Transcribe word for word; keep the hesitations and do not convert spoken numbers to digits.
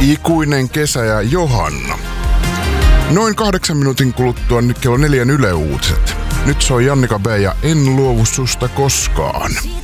Ikuinen kesä ja Johanna. Noin kahdeksan minuutin kuluttua nyt kello neljän Yle Uutiset. Nyt soi Jannika B ja En luovu susta koskaan.